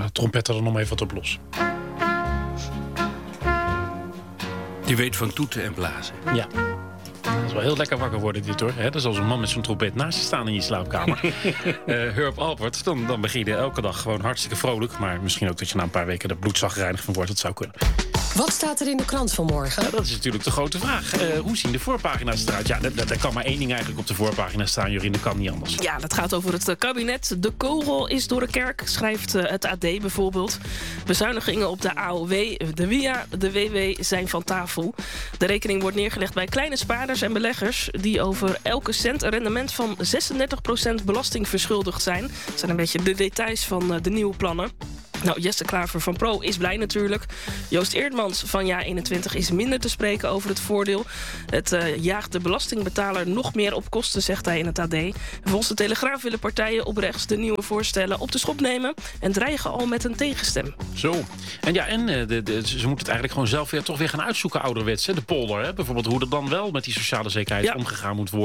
trompetten er nog even wat op los. Die weet van toeten en blazen. Ja. Dat is wel heel lekker wakker worden dit hoor. Dat is als een man met zo'n trompet naast je staan in je slaapkamer. Herb Alpert, dan begin je elke dag gewoon hartstikke vrolijk. Maar misschien ook dat je na een paar weken er bloedzagrijnig van wordt. Dat zou kunnen. Wat staat er in de krant vanmorgen? Ja, dat is natuurlijk de grote vraag. Hoe zien de voorpagina's eruit? Ja, er kan maar één ding eigenlijk op de voorpagina staan, Jorien. Dat kan niet anders. Ja, dat gaat over het kabinet. De kogel is door de kerk, schrijft het AD bijvoorbeeld. Bezuinigingen op de AOW, de WIA, de WW zijn van tafel. De rekening wordt neergelegd bij kleine spaarders en beleggers die over elke cent een rendement van 36% belasting verschuldigd zijn. Dat zijn een beetje de details van de nieuwe plannen. Nou, Jesse Klaver van Pro is blij natuurlijk. Joost Eerdmans van JA21 is minder te spreken over het voordeel. Het jaagt de belastingbetaler nog meer op kosten, zegt hij in het AD. Volgens de Telegraaf willen partijen op rechts de nieuwe voorstellen op de schop nemen en dreigen al met een tegenstem. Zo. En ja, ze moeten het eigenlijk gewoon zelf toch weer gaan uitzoeken ouderwets. De polder, bijvoorbeeld hoe er dan wel met die sociale zekerheid omgegaan moet worden.